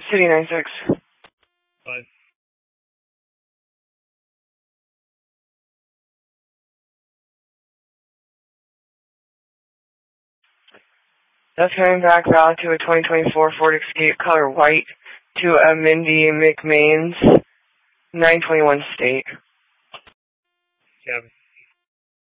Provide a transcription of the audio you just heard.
City 96. 5. That's coming back valid to a 2024 Ford Escape color white to a Mindy McMains 921 state. Cabin.